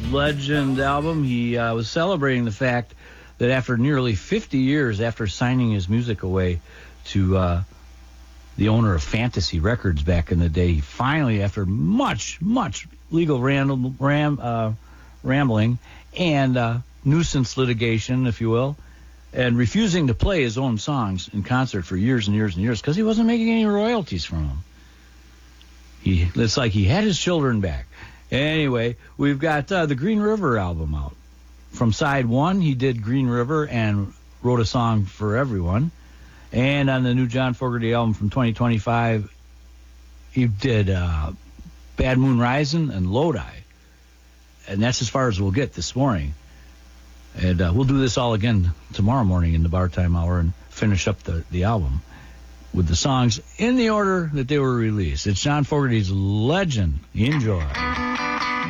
Legend album. He was celebrating the fact that after nearly 50 years after signing his music away to the owner of Fantasy Records back in the day, he finally, after much legal rambling and nuisance litigation, if you will, and refusing to play his own songs in concert for years and years and years because he wasn't making any royalties from them. It's like he had his children back. Anyway, we've got the Green River album out. From side one, he did Green River and wrote a song for everyone. And on the new John Fogerty album from 2025, he did Bad Moon Rising and Lodi. And that's as far as we'll get this morning. And we'll do this all again tomorrow morning in the Bar Time Hour and finish up the album with the songs in the order that they were released. It's John Fogerty's Legend. Enjoy.